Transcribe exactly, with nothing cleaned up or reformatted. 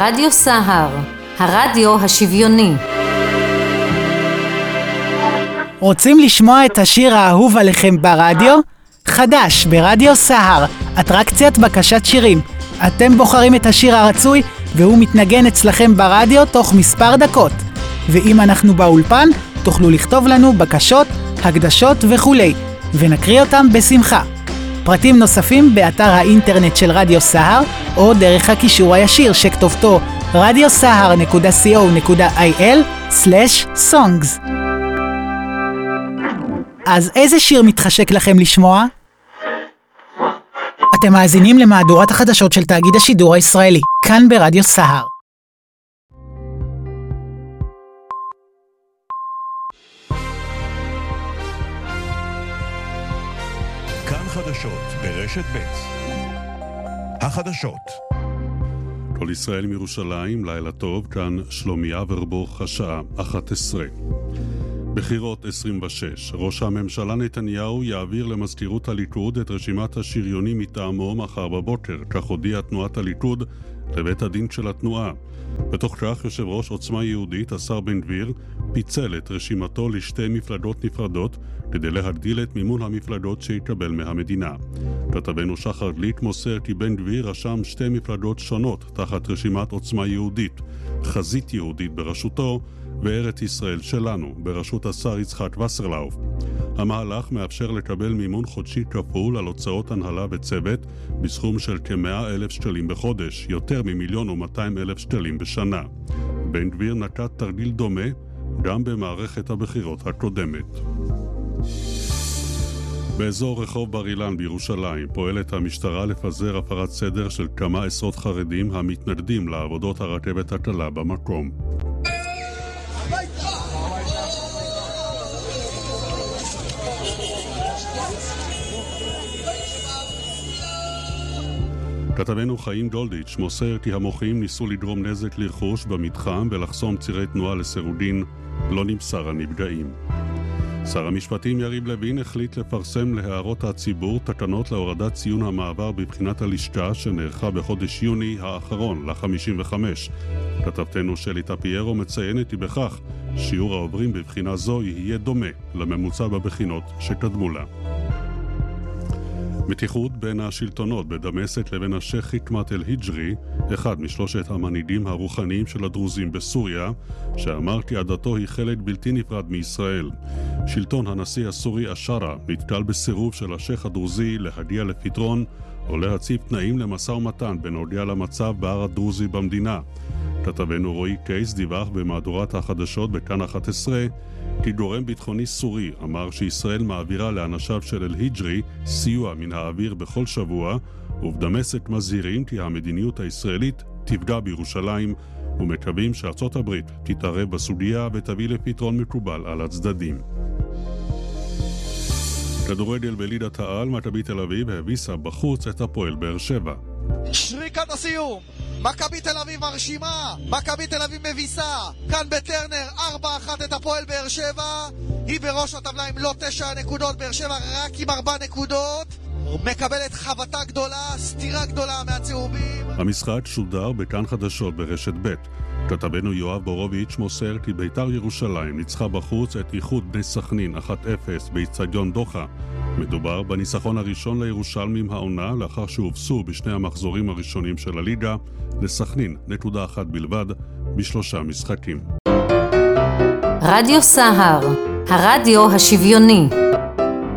רדיו סהר, הרדיו השוויוני. רוצים לשמוע את השיר האהוב עליכם ברדיו? חדש ברדיו סהר, אטרקציית בקשת שירים. אתם בוחרים את השיר הרצוי והוא מתנגן אצלכם ברדיו תוך מספר דקות. ואם אנחנו באולפן, תוכלו לכתוב לנו בקשות, הקדשות וכולי, ונקריא אותם בשמחה. פרטים נוספים באתר האינטרנט של רדיו סהר, או דרך הקישור הישיר שכתובתו רדיו סהר נקודה סי או נקודה איי אל סלש סונגס. אז איזה שיר מתחשק לכם לשמוע? אתם מאזינים למהדורת החדשות של תאגיד השידור הישראלי, כאן ברדיו סהר. כאן חדשות ברשת ב'. החדשות. כל ישראל מירושלים, לילה טוב, כאן שלומיה ורבוך, השעה אחת עשרה. בחירות עשרים ושש, ראש הממשלה נתניהו יעביר למזכירות הליכוד את רשימת השריונים מטעמו מחר בבוקר, כך הודיעה תנועת הליכוד לבית הדין של התנועה. בתוך כך יושב ראש עוצמה יהודית, השר בן גביר, פיצל את רשימתו לשתי מפלגות נפרדות כדי להגדיל את מימון המפלגות שיקבל מהמדינה. כתבנו שחר גליק מוסר כי בן גביר רשם שתי מפלגות שונות תחת רשימת עוצמה יהודית, חזית יהודית בראשותו וארץ ישראל שלנו בראשות השר יצחק וסרלאוף. המהלך מאפשר לקבל מימון חודשי כפול על הוצאות הנהלה וצוות בסכום של כ-מאה אלף שקלים בחודש, יותר ממיליון ומאתיים אלף שקלים בשנה. בן גביר נקט תרגיל דומה גם במערכת הבחירות הקודמת. באזור רחוב בר אילן בירושלים פועלת המשטרה לפזר הפרת סדר של כמה עשרות חרדים המתנגדים לעבודות הרכבת הקלה במקום. כתבנו חיים גולדיץ' מוסר כי המוחים ניסו לגרום נזק לרכוש במתחם ולחסום צירי תנועה לסירודין, לא נמסר הנפגעים. שר המשפטים יריב לוין החליט לפרסם להערות הציבור תקנות להורדת ציון המעבר בבחינת הלשכה שנערכה בחודש יוני האחרון ל-חמישים וחמש. כתבתנו שלי טפיירו מציינת כי בכך שיעור העוברים בבחינה זו יהיה דומה לממוצע בבחינות שקדמו לה. מתיחות בין השלטונות בדמשק לבין השייח חכמת אל-היג'רי, אחד משלושת המנהיגים הרוחניים של הדרוזים בסוריה, שאמר כי עדתו היא חלק בלתי נפרד מישראל. שלטון הנשיא הסורי אשרה נתקל בסירוב של השייח הדרוזי להגיע לפתרון או להציב תנאים למשא ומתן בנוגע למצב בהר הדרוזי במדינה. כתבנו רועי קייס דיווח במהדורת החדשות בכאן אחת עשרה כי גורם ביטחוני סורי אמר שישראל מעבירה לאנשיו של אל-היג'רי סיוע מן האוויר בכל שבוע, ובדמשק מזהירים כי המדיניות הישראלית תפגע בירושלים ומקווים שארצות הברית תתערב בסוגיה ותביא לפתרון מקובל על הצדדים. כדורגל בליגת העל, מכבי תל אביב הביסה בחוץ את הפועל באר שבע. שריקת הסיום, מכבי תל אביב מרשימה, מכבי תל אביב מביסה, כאן בטרנר ארבע אחת את הפועל באר שבע, היא בראש הטבלה עם לא תשע נקודות, באר שבע רק עם ארבע נקודות, מקבלת חבטה גדולה, סתירה גדולה מהצהובים. המשחק שודר בכאן חדשות ברשת ב'. כתבנו יואב בורוביץ' מוסר כי בית"ר ירושלים ניצחה בחוץ את איחוד בני סכנין אחת אפס באצטדיון דוחה. מדובר בניצחון הראשון לירושלמים העונה לאחר שהובסו בשני המחזורים הראשונים של הליגה לסכנין נקודה אחת בלבד בשלושה משחקים. רדיו סהר, הרדיו השוויוני.